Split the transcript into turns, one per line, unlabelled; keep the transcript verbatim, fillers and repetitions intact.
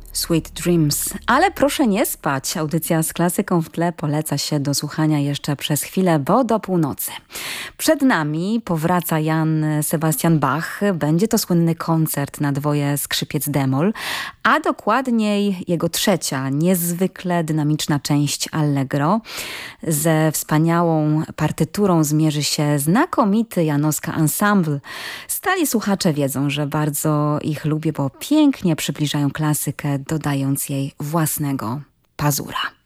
Sweet Dreams. Ale proszę nie spać. Audycja z klasyką w tle poleca się do słuchania jeszcze przez chwilę, bo do północy. Przed nami powraca Jan Sebastian Bach. Będzie to słynny koncert na dwoje skrzypiec d-moll, a dokładniej jego trzecia, niezwykle dynamiczna część Allegro. Ze wspaniałą partyturą zmierzy się znakomity Janowska Ensemble. Stali słuchacze wiedzą, że bardzo ich lubię, bo pięknie przybliżają klasykę, dodając jej własnego pazura.